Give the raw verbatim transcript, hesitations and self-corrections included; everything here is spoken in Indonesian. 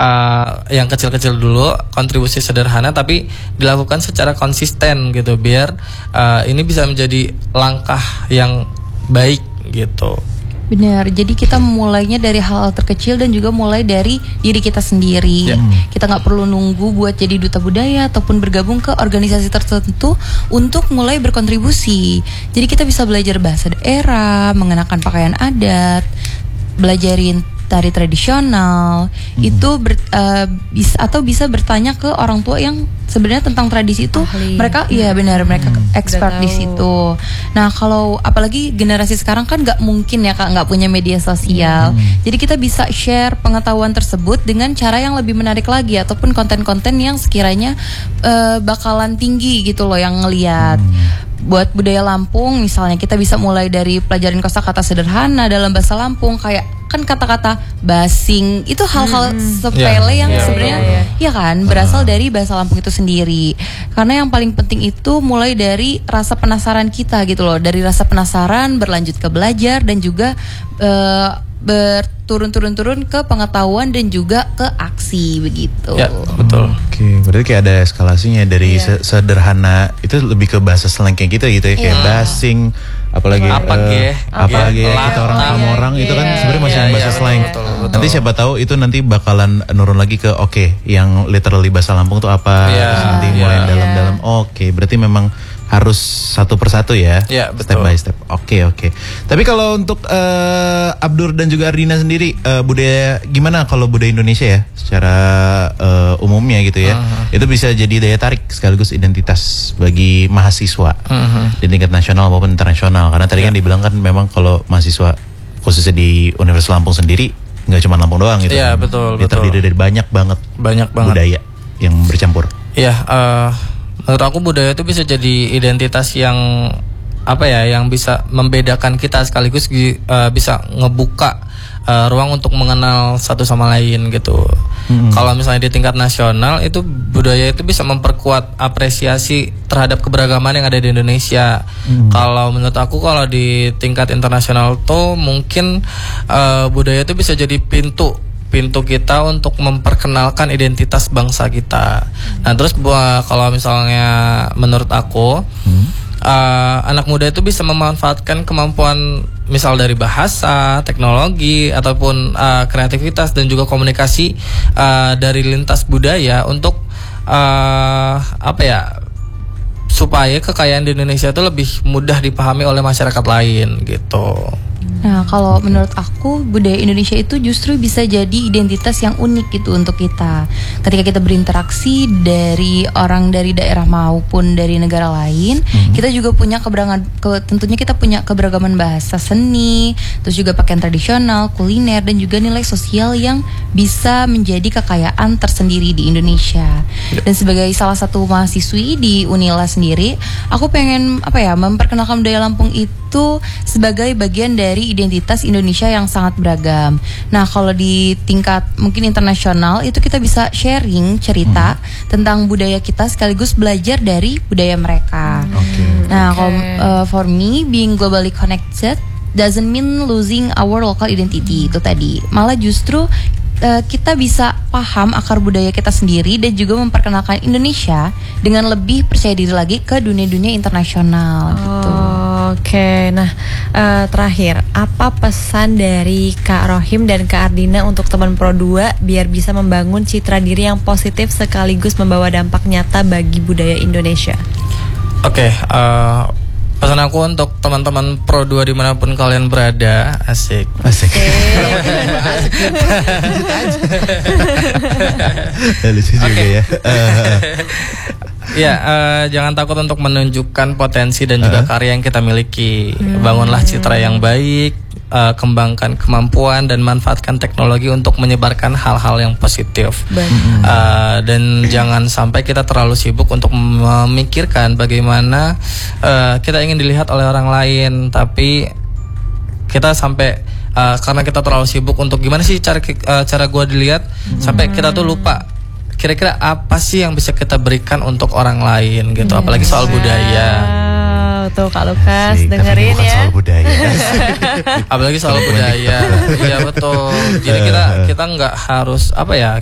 uh, yang kecil-kecil dulu, kontribusi sederhana tapi dilakukan secara konsisten gitu, biar uh, ini bisa menjadi langkah yang baik gitu. Benar, jadi kita mulainya dari hal terkecil dan juga mulai dari diri kita sendiri. Yeah. Kita nggak perlu nunggu buat jadi duta budaya ataupun bergabung ke organisasi tertentu untuk mulai berkontribusi. Jadi kita bisa belajar bahasa daerah, mengenakan pakaian adat, belajarin tari tradisional, hmm. itu ber, uh, bisa atau bisa bertanya ke orang tua yang sebenarnya tentang tradisi itu ahli. Mereka iya benar mereka hmm. expert di situ. Nah kalau apalagi generasi sekarang kan nggak mungkin ya Kak nggak punya media sosial, hmm. jadi kita bisa share pengetahuan tersebut dengan cara yang lebih menarik lagi ataupun konten-konten yang sekiranya uh, bakalan tinggi gitu loh yang ngelihat. Hmm. Buat budaya Lampung misalnya kita bisa mulai dari pelajaran kosakata sederhana dalam bahasa Lampung, kayak kan kata-kata basing itu hal-hal hmm. sepele yeah, yang yeah, sebenarnya yeah, yeah. ya kan berasal dari bahasa Lampung itu sendiri. Karena yang paling penting itu mulai dari rasa penasaran kita gitu loh, dari rasa penasaran berlanjut ke belajar dan juga uh, berturun-turun-turun ke pengetahuan dan juga ke aksi begitu. Ya, betul. Oke, berarti kayak ada eskalasinya dari yeah. sederhana itu lebih ke bahasa slang kayak gitu gitu ya, kayak yeah. basing, apalagi apa uh, ge, apalagi ya, kita orang orang yeah. itu kan sebenarnya masih yeah, bahasa yeah, slang. Betul, betul, betul. Nanti siapa tahu itu nanti bakalan nurun lagi ke oke, okay, yang literally bahasa Lampung tuh apa, yeah, terus nanti yeah. mulai dalam-dalam. Oke, okay, berarti memang harus satu persatu ya, ya step by step. Oke okay, oke. Okay. Tapi kalau untuk uh, Abdur dan juga Ardina sendiri, uh, budaya gimana kalau budaya Indonesia ya, secara uh, umumnya gitu ya, uh-huh. itu bisa jadi daya tarik sekaligus identitas bagi mahasiswa uh-huh. di tingkat nasional maupun internasional. Karena tadi yeah. kan dibilang kan memang kalau mahasiswa khususnya di Universitas Lampung sendiri nggak cuma Lampung doang gitu. Iya yeah, betul. Dia terdiri dari banyak banget, banyak banget budaya yang bercampur. Iya. Yeah, uh... Menurut aku budaya itu bisa jadi identitas yang apa ya, yang bisa membedakan kita sekaligus uh, bisa ngebuka uh, ruang untuk mengenal satu sama lain gitu. Hmm. Kalau misalnya di tingkat nasional itu budaya itu bisa memperkuat apresiasi terhadap keberagaman yang ada di Indonesia. Hmm. Kalau menurut aku kalau di tingkat internasional tuh mungkin uh, budaya itu bisa jadi pintu pintu kita untuk memperkenalkan identitas bangsa kita. Nah terus buah, kalau misalnya menurut aku hmm. uh, anak muda itu bisa memanfaatkan kemampuan misal dari bahasa, teknologi ataupun uh, kreativitas dan juga komunikasi uh, dari lintas budaya untuk uh, apa ya, supaya kekayaan di Indonesia itu lebih mudah dipahami oleh masyarakat lain gitu. Nah, kalau menurut aku budaya Indonesia itu justru bisa jadi identitas yang unik gitu untuk kita. Ketika kita berinteraksi dari orang dari daerah maupun dari negara lain, hmm. kita juga punya keberagaman, ke, tentunya kita punya keberagaman bahasa, seni, terus juga pakaian tradisional, kuliner dan juga nilai sosial yang bisa menjadi kekayaan tersendiri di Indonesia. Dan sebagai salah satu mahasiswi di Unila sendiri, aku pengen apa ya, memperkenalkan budaya Lampung itu sebagai bagian dari identitas Indonesia yang sangat beragam. Nah, kalau di tingkat mungkin internasional itu kita bisa sharing cerita hmm. tentang budaya kita sekaligus belajar dari budaya mereka. Okay. Nah, okay. kalau uh, for me being globally connected doesn't mean losing our local identity itu tadi. Malah justru uh, kita bisa paham akar budaya kita sendiri dan juga memperkenalkan Indonesia dengan lebih percaya diri lagi ke dunia-dunia internasional. Oh. Gitu. Oke, okay. Nah uh, terakhir, apa pesan dari Kak Rohim dan Kak Ardina untuk teman Pro dua biar bisa membangun citra diri yang positif sekaligus membawa dampak nyata bagi budaya Indonesia? Oke, okay, uh, pesan aku untuk teman-teman Pro dua dimanapun kalian berada, asik, asik. Lucu juga ya. Ya, uh, jangan takut untuk menunjukkan potensi dan juga uh-huh. karya yang kita miliki. Hmm. Bangunlah citra yang baik, uh, kembangkan kemampuan dan manfaatkan teknologi untuk menyebarkan hal-hal yang positif. Uh, dan jangan sampai kita terlalu sibuk untuk memikirkan bagaimana uh, kita ingin dilihat oleh orang lain, tapi kita sampai uh, karena kita terlalu sibuk untuk gimana sih cara uh, cara gua dilihat, hmm. sampai kita tuh lupa kira-kira apa sih yang bisa kita berikan untuk orang lain gitu, yeah. apalagi soal budaya. Wow, tuh Kak Lukas dengerin ya. Soal budaya. Apalagi soal budaya. Iya betul. Jadi kita kita nggak harus apa ya?